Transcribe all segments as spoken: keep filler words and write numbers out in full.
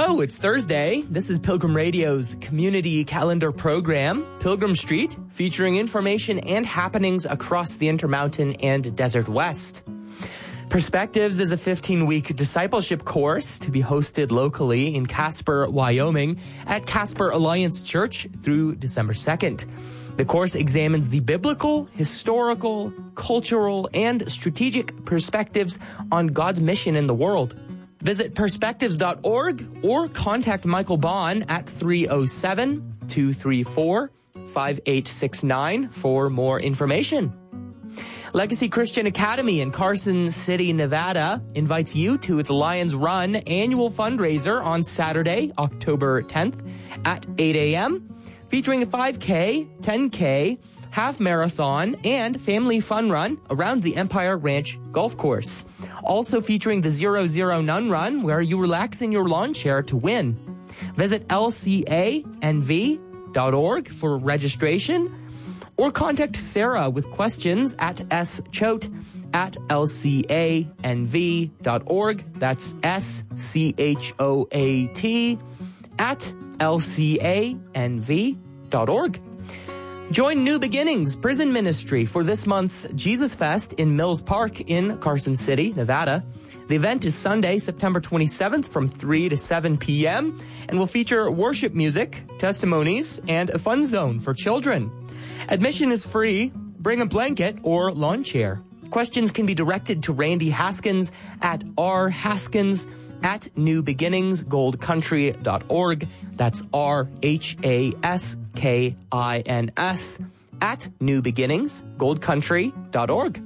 Hello, it's Thursday. This is Pilgrim Radio's community calendar program, Pilgrim Street, featuring information and happenings across the Intermountain and Desert West. Perspectives is a fifteen-week discipleship course to be hosted locally in Casper, Wyoming at Casper Alliance Church through December second. The course examines the biblical, historical, cultural, and strategic perspectives on God's mission in the world. Visit perspectives dot org or contact Michael Bond at three oh seven, two three four, five eight six nine for more information. Legacy Christian Academy in Carson City, Nevada invites you to its Lions Run annual fundraiser on Saturday, October tenth at eight a.m., featuring a five K, ten K, half marathon, and family fun run around the Empire Ranch Golf Course. Also featuring the Zero Zero Nun Run, where you relax in your lawn chair to win. Visit L C A N V dot org for registration, or contact Sarah with questions at schoate at L C A N V dot org. That's S C H O A T at L C A N V dot org. Join New Beginnings Prison Ministry for this month's Jesus Fest in Mills Park in Carson City, Nevada. The event is Sunday, September twenty-seventh from three to seven p.m. and will feature worship music, testimonies, and a fun zone for children. Admission is free. Bring a blanket or lawn chair. Questions can be directed to Randy Haskins at r haskins at new beginnings gold country dot org. That's R H A S K I N S at new beginnings gold country dot org.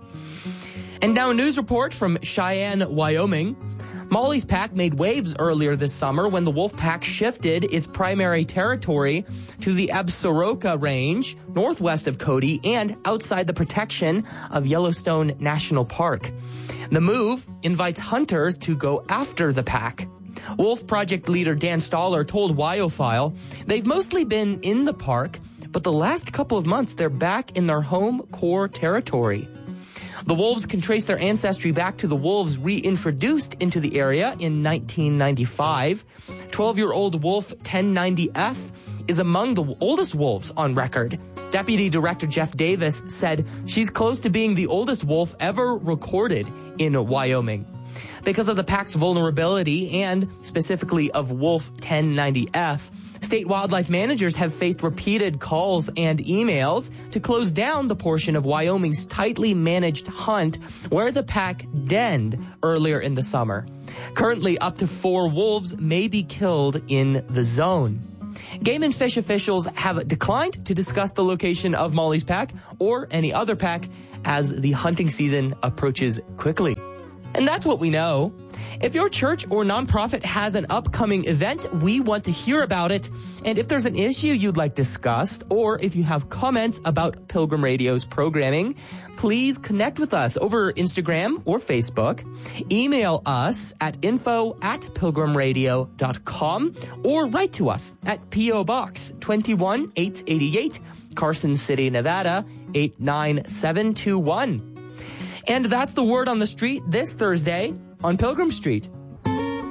And now a news report from Cheyenne, Wyoming. Molly's Pack made waves earlier this summer when the wolf pack shifted its primary territory to the Absaroka Range, northwest of Cody and outside the protection of Yellowstone National Park. The move invites hunters to go after the pack. Wolf Project leader Dan Stoller told WyoFile they've mostly been in the park, but the last couple of months they're back in their home core territory. The wolves can trace their ancestry back to the wolves reintroduced into the area in nineteen ninety-five. twelve-year-old wolf ten ninety F is among the oldest wolves on record. Deputy Director Jeff Davis said she's close to being the oldest wolf ever recorded in Wyoming. Because of the pack's vulnerability and specifically of wolf ten ninety F, state wildlife managers have faced repeated calls and emails to close down the portion of Wyoming's tightly managed hunt where the pack denned earlier in the summer. Currently, up to four wolves may be killed in the zone. Game and Fish officials have declined to discuss the location of Molly's Pack or any other pack as the hunting season approaches quickly. And that's what we know. If your church or nonprofit has an upcoming event, we want to hear about it. And if there's an issue you'd like discussed, or if you have comments about Pilgrim Radio's programming, please connect with us over Instagram or Facebook. Email us at info at pilgrim radio dot com or write to us at P O Box twenty-one eight eighty-eight, Carson City, Nevada eight nine seven two one. And that's the word on the street this Thursday on Pilgrim Street.